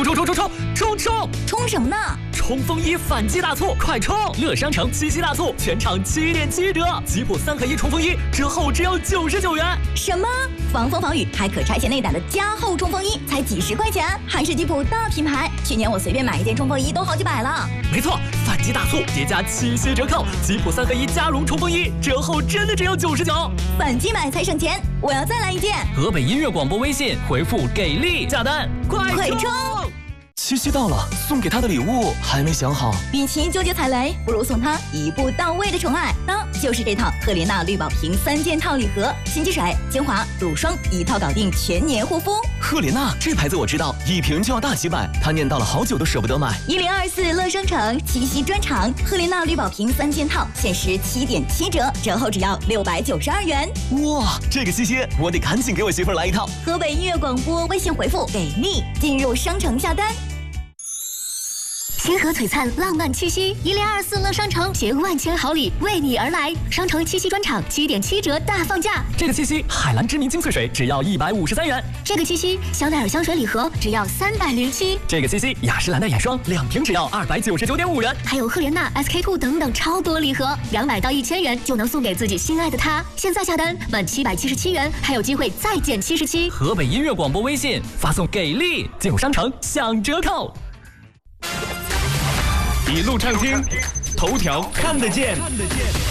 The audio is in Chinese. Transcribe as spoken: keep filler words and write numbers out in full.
冲冲冲冲冲冲！ 冲什么呢？ 冲锋衣反击大促，快冲！乐商城七夕大促，全场七点七折，吉普三合一冲锋衣折后只要九十九元。 什么？防风防雨还可拆卸内胆的加厚冲锋衣才几十块钱，还是吉普大品牌。去年我随便买一件冲锋衣都好几百了。 没错，反击大促叠加七夕折扣，吉普三合一加绒冲锋衣折后真的只有九十九， 反击买才省钱，我要再来一件。 河北音乐广播微信回复给力下单，快快冲！ 七夕到了，送给他的礼物还没想好。 与其纠结踩雷，不如送他一步到位的宠爱，那就是这套赫莲娜绿宝瓶三件套礼盒，洗肌水、精华、乳霜一套搞定，全年护肤。 赫莲娜这牌子我知道，一瓶就要大几百，他念叨了好久都舍不得买。 一零二四乐商城七夕专场，赫莲娜绿宝瓶三件套限时七点七折，折后只要六百九十二元。 哇，这个七夕我得赶紧给我媳妇儿来一套。 河北音乐广播微信回复给力，进入商城下单。星河璀璨，浪漫七夕，一零二四乐商城携万千好礼为你而来。商城七夕专场七点七折大放价。 这个七夕，海蓝之谜精粹水只要一百五十三元。 这个七夕，香奈儿香水礼盒只要三百零七。 这个七夕，雅诗兰黛眼霜两瓶只要二百九十九点五元。 还有赫莲娜、S K two 等等超多礼盒，两百到一千元就能送给自己心爱的他。现在下单满七百七十七元，还有机会再减七十七。 河北音乐广播微信发送给力，进入商城享折扣。 一路畅听，头条看得见。